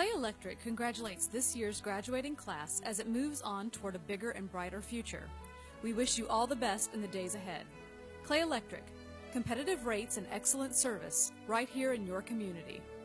Clay Electric congratulates this year's graduating class as it moves on toward a bigger and brighter future. We wish you all the best in the days ahead. Clay Electric, competitive rates and excellent service right here in your community.